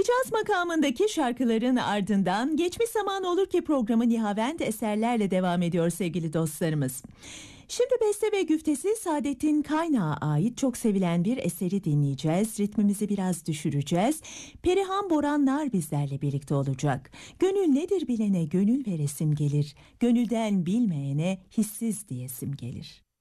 Hicaz makamındaki şarkıların ardından Geçmiş Zaman Olur Ki programı Nihavend eserlerle devam ediyor sevgili dostlarımız. Şimdi beste ve güftesi Saadettin Kaynağa ait çok sevilen bir eseri dinleyeceğiz. Ritmimizi biraz düşüreceğiz. Perihan Boranlar bizlerle birlikte olacak. Gönül nedir bilene gönül veresim gelir. Gönülden bilmeyene hissiz diyesim gelir.